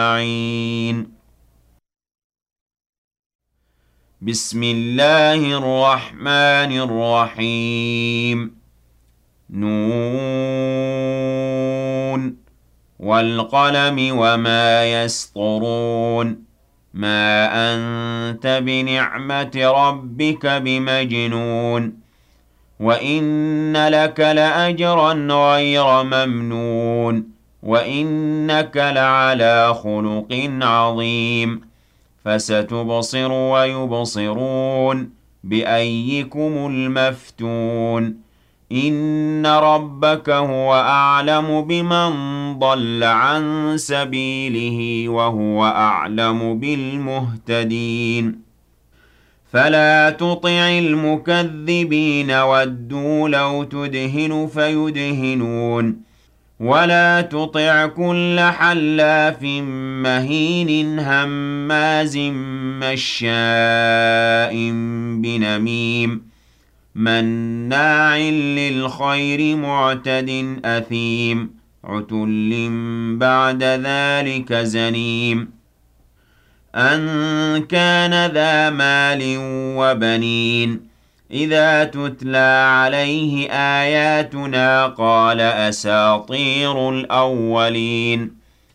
أجمعين. بسم الله الرحمن الرحيم. نون والقلم وما يسطرون. ما أنت بنعمة ربك بمجنون. وإن لك لأجرا غير ممنون. وإنك لعلى خلق عظيم. فستبصر ويبصرون بأيكم المفتون. إن ربك هو أعلم بمن ضل عن سبيله وهو أعلم بالمهتدين. فلا تطع المكذبين ودوا لو تدهن فيدهنون. ولا تطع كل حلاف مهين هماز مشاء بنميم مناع للخير معتد أثيم عتل بعد ذلك زنيم أن كان ذا مال وبنين. إذا تتلى عليه آياتنا قال أساطير الأولين.